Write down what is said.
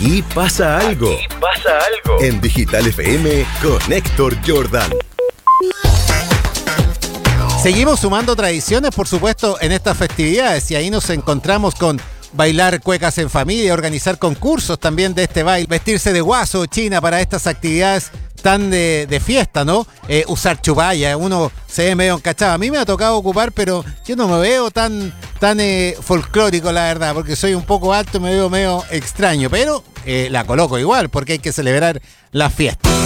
Aquí pasa algo. En Digital FM con Héctor Jordan. Seguimos sumando tradiciones, por supuesto, en estas festividades, y ahí nos encontramos con bailar cuecas en familia, organizar concursos también de este baile, vestirse de guaso o china para estas actividades tan de fiesta, ¿no? Usar chubaya, uno se ve medio encachado. A mí me ha tocado ocupar, pero yo no me veo tan folclórico, la verdad, porque soy un poco alto y me veo medio extraño, pero la coloco igual, porque hay que celebrar las fiestas.